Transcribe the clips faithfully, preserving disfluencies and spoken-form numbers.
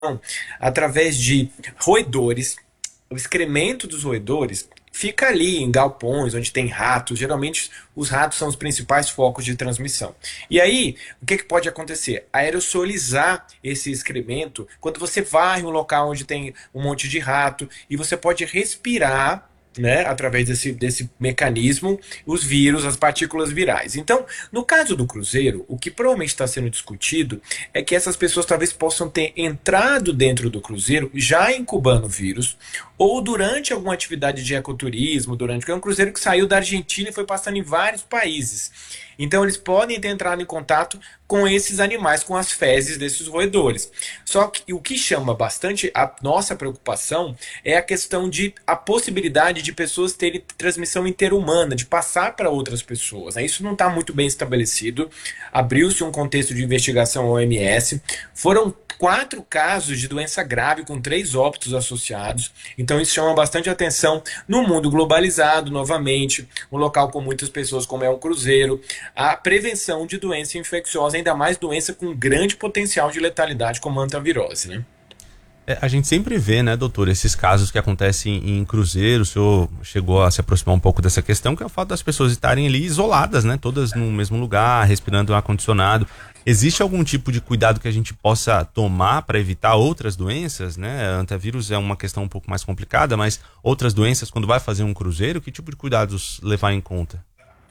através de roedores. O excremento dos roedores fica ali em galpões onde tem ratos. Geralmente os ratos são os principais focos de transmissão. E aí, o que, que pode acontecer? Aerosolizar esse excremento quando você vai em um local onde tem um monte de rato e você pode respirar, né, através desse, desse mecanismo, os vírus, as partículas virais. Então, no caso do cruzeiro, o que provavelmente está sendo discutido é que essas pessoas talvez possam ter entrado dentro do cruzeiro já incubando vírus, ou durante alguma atividade de ecoturismo, durante, porque é um cruzeiro que saiu da Argentina e foi passando em vários países. Então eles podem ter entrado em contato com esses animais, com as fezes desses roedores. Só que o que chama bastante a nossa preocupação é a questão de a possibilidade de pessoas terem transmissão interhumana, de passar para outras pessoas. Isso não está muito bem estabelecido. Abriu-se um contexto de investigação O M S. Foram quatro casos de doença grave com três óbitos associados. Então isso chama bastante atenção no mundo globalizado, novamente, um local com muitas pessoas como é um cruzeiro, a prevenção de doença infecciosa, ainda mais doença com grande potencial de letalidade como a hantavirose, né? É, a gente sempre vê, né, doutor, esses casos que acontecem em cruzeiro. O senhor chegou a se aproximar um pouco dessa questão, que é o fato das pessoas estarem ali isoladas, né, todas no mesmo lugar, respirando ar-condicionado. Existe algum tipo de cuidado que a gente possa tomar para evitar outras doenças, né? Hantavírus é uma questão um pouco mais complicada, mas outras doenças, quando vai fazer um cruzeiro, que tipo de cuidados levar em conta?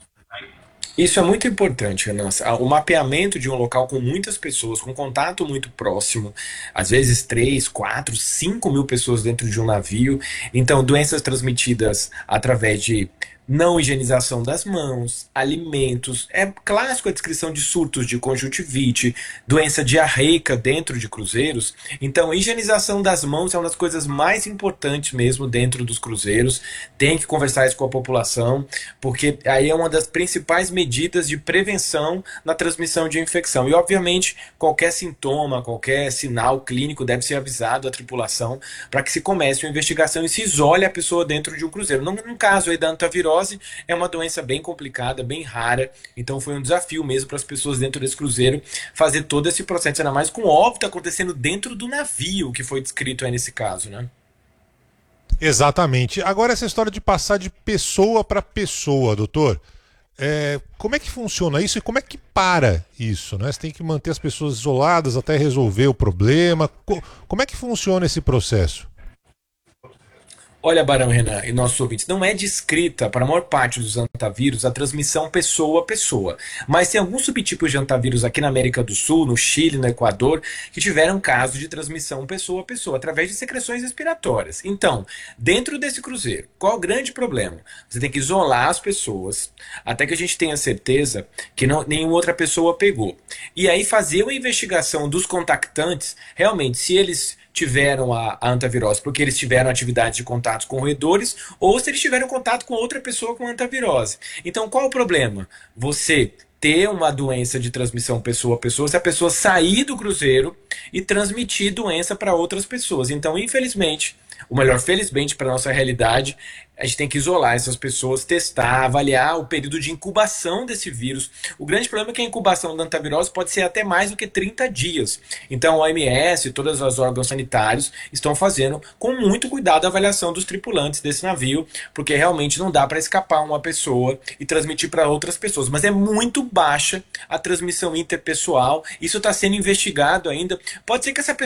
Isso é muito importante, Renan. O mapeamento de um local com muitas pessoas, com contato muito próximo, às vezes três, quatro, cinco mil pessoas dentro de um navio. Então, doenças transmitidas através de não higienização das mãos, alimentos. É clássico a descrição de surtos de conjuntivite, doença diarreica dentro de cruzeiros. Então, a higienização das mãos é uma das coisas mais importantes mesmo dentro dos cruzeiros. Tem que conversar isso com a população, porque aí é uma das principais medidas de prevenção na transmissão de infecção. E, obviamente, qualquer sintoma, qualquer sinal clínico deve ser avisado à tripulação para que se comece uma investigação e se isole a pessoa dentro de um cruzeiro. No, no caso aí da hantavirose, é uma doença bem complicada, bem rara, então foi um desafio mesmo para as pessoas dentro desse cruzeiro fazer todo esse processo, ainda mais com o óbito acontecendo dentro do navio, que foi descrito aí nesse caso, né? Exatamente. Agora, essa história de passar de pessoa para pessoa, doutor, é, como é que funciona isso e como é que para isso, né? Você tem que manter as pessoas isoladas até resolver o problema. Co- Como é que funciona esse processo? Olha, Barão Renan e nossos ouvintes, não é descrita para a maior parte dos hantavírus a transmissão pessoa a pessoa, mas tem alguns subtipos de hantavírus aqui na América do Sul, no Chile, no Equador, que tiveram casos de transmissão pessoa a pessoa, através de secreções respiratórias. Então, dentro desse cruzeiro, qual o grande problema? Você tem que isolar as pessoas, até que a gente tenha certeza que não, nenhuma outra pessoa pegou. E aí fazer uma investigação dos contactantes, realmente, se eles tiveram a, a hantavirose porque eles tiveram atividade de contato com roedores ou se eles tiveram contato com outra pessoa com hantavirose. Então, qual o problema? Você ter uma doença de transmissão pessoa a pessoa se a pessoa sair do cruzeiro e transmitir doença para outras pessoas. Então, infelizmente, ou melhor, felizmente para a nossa realidade, a gente tem que isolar essas pessoas, testar, avaliar o período de incubação desse vírus. O grande problema é que a incubação da hantavirose pode ser até mais do que trinta dias. Então, a O M S e todos os órgãos sanitários estão fazendo com muito cuidado a avaliação dos tripulantes desse navio, porque realmente não dá para escapar uma pessoa e transmitir para outras pessoas. Mas é muito baixa a transmissão interpessoal. Isso está sendo investigado ainda. Pode ser que essa